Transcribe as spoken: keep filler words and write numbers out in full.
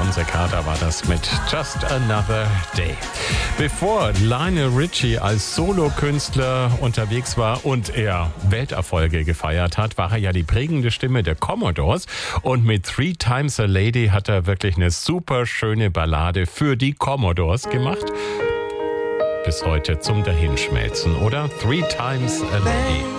Fonseca, da war das mit Just Another Day. Bevor Lionel Richie als Solokünstler unterwegs war und er Welterfolge gefeiert hat, war er ja die prägende Stimme der Commodores. Und mit Three Times a Lady hat er wirklich eine super schöne Ballade für die Commodores gemacht. Bis heute zum Dahinschmelzen, oder? Three Times a Lady.